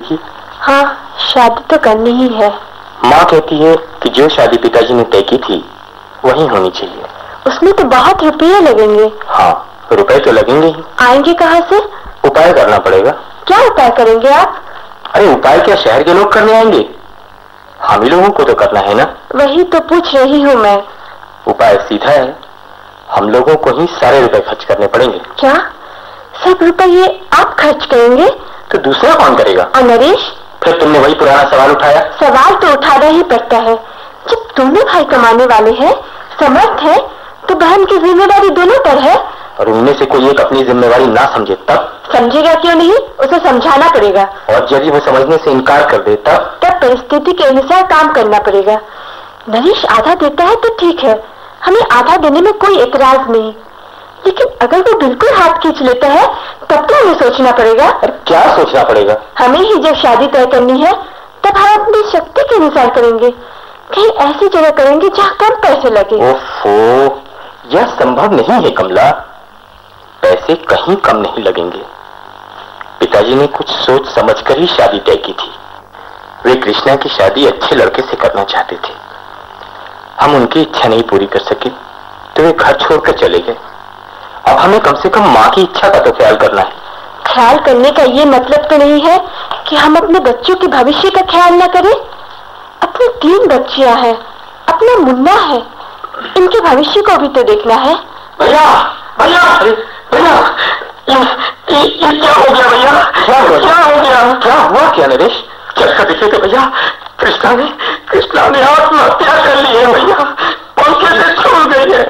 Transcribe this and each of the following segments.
थी? हाँ, शादी तो करनी ही है। माँ कहती है कि जो शादी पिताजी ने तय की थी वही होनी चाहिए। उसमें तो बहुत रुपये लगेंगे। हाँ, रुपए तो लगेंगे ही। आएंगे कहाँ से? उपाय करना पड़ेगा। क्या उपाय करेंगे आप? अरे उपाय क्या शहर के लोग करने आएंगे? हम ही लोगों को तो करना है ना। वही तो पूछ रही हूँ मैं। उपाय सीधा है, हम लोगों को ही सारे रुपए खर्च करने पड़ेंगे। क्या सब रुपये आप खर्च करेंगे? तो दूसरा कौन करेगा? नरेश, फिर तुमने वही पुराना सवाल उठाया। सवाल तो उठाना ही पड़ता है। जब दोनों भाई कमाने वाले हैं, समर्थ है, तो बहन की जिम्मेदारी दोनों पर है। और उनमें से कोई एक अपनी जिम्मेदारी ना समझे तब? समझेगा क्यों नहीं, उसे समझाना पड़ेगा। और यदि वो समझने से इनकार कर दे तब परिस्थिति के अनुसार काम करना पड़ेगा। नरेश आधा देता है तो ठीक है, हमें आधा देने में कोई एतराज नहीं, लेकिन अगर वो बिल्कुल हाथ खींच लेता है तब तो हमें सोचना पड़ेगा। क्या सोचना पड़ेगा? हमें ही जब शादी तय करनी है तब हम अपनी शक्ति के अनुसार करेंगे। कहीं ऐसी जगह करेंगे जहाँ कम पैसे लगे। ओफो, यह संभव नहीं है कमला, पैसे कहीं कम नहीं लगेंगे। पिताजी ने कुछ सोच समझकर ही शादी तय की थी। वे कृष्णा की शादी अच्छे लड़के से करना चाहते थे। हम उनकी इच्छा नहीं पूरी कर सके तो वे घर छोड़कर चले गए। अब हमें कम से कम माँ की इच्छा का तो ख्याल करना है। ख्याल करने का ये मतलब तो नहीं है कि हम अपने बच्चों के भविष्य का ख्याल न करें। अपनी 3 बच्चियां हैं, अपना मुन्ना है, इनके भविष्य को भी तो देखना है। भैया भैया भैया, ये क्या हो गया भैया? क्या हो गया? क्या हुआ क्या नरेश? चक्का दिखे तो भैया, कृष्णा ने आत्महत्या कर ली है भैया, पंखे से छूट गई है।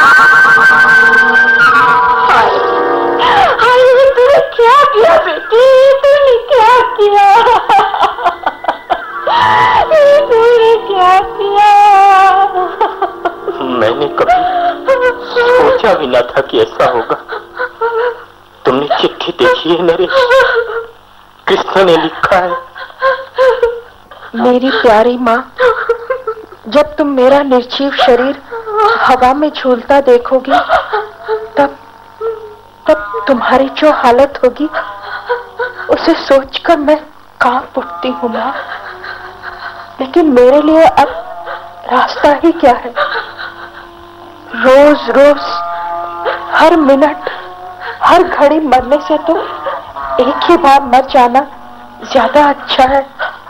तूने क्या किया बेटी? तूने क्या किया? तूने क्या किया? मैंने कभी सोचा भी न था कि ऐसा होगा। तुमने चिट्ठी देखी है नरेश? कृष्णा ने लिखा है, मेरी प्यारी माँ, जब तुम मेरा निर्जीव शरीर हवा में झूलता देखोगी तब तुम्हारी जो हालत होगी उसे सोचकर मैं कांप उठती हूँ माँ। लेकिन मेरे लिए अब रास्ता ही क्या है? रोज रोज हर मिनट हर घड़ी मरने से तो एक ही बार मर जाना ज्यादा अच्छा है।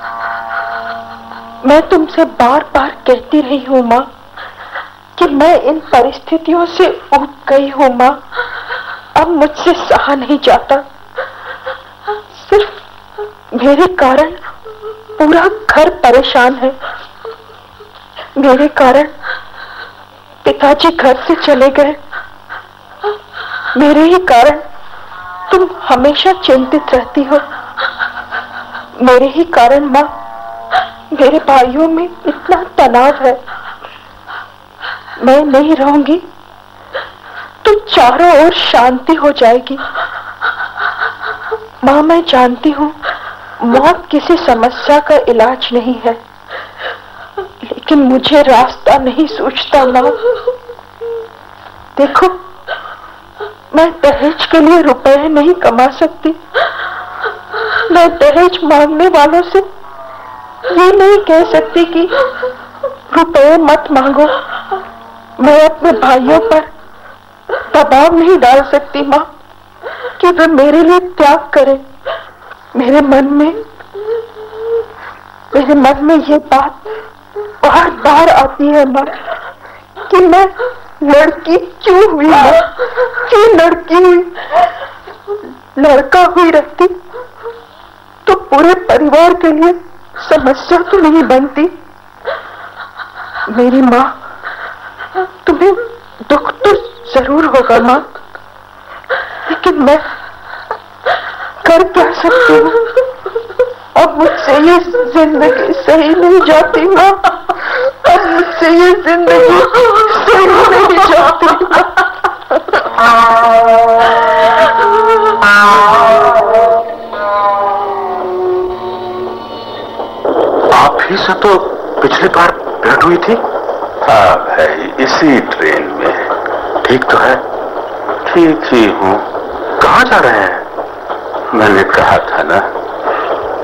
मैं तुमसे बार बार कहती रही हूँ माँ कि मैं इन परिस्थितियों से ऊब गई हूँ माँ। अब मुझसे सहा नहीं जाता। सिर्फ मेरे कारण पूरा घर परेशान है। मेरे कारण पिताजी घर से चले गए। मेरे ही कारण तुम हमेशा चिंतित रहती हो। मेरे ही कारण माँ मेरे भाइयों में इतना तनाव है। मैं नहीं रहूंगी तो चारों ओर शांति हो जाएगी। माँ मैं जानती हूँ मौत किसी समस्या का इलाज नहीं है, लेकिन मुझे रास्ता नहीं सूझता माँ। देखो, मैं दहेज के लिए रुपए नहीं कमा सकती। मैं दहेज मांगने वालों से ये नहीं कह सकती कि रुपए मत मांगो। मैं अपने भाइयों पर दबाव नहीं डाल सकती माँ कि वे मेरे लिए त्याग करें। मेरे मन में ये बात बार बार आती है माँ कि मैं लड़की क्यों हुई माँ, क्यों लड़की हुई। लड़का हुई रहती तो पूरे परिवार के लिए समस्या तो नहीं बनती। मेरी माँ, तुम्हें दुख तो जरूर होगा माँ, लेकिन मैं कर क्या सकती हूँ। अब मुझसे ये जिंदगी सही नहीं जाती माँ। अब मुझसे ये जिंदगी सही नहीं जाती। आप ही से तो पिछली बार भेंट हुई थी। हाँ भाई, इसी ट्रेन में। ठीक तो है? ठीक ही हूँ। कहाँ जा रहे हैं? मैंने कहा था ना,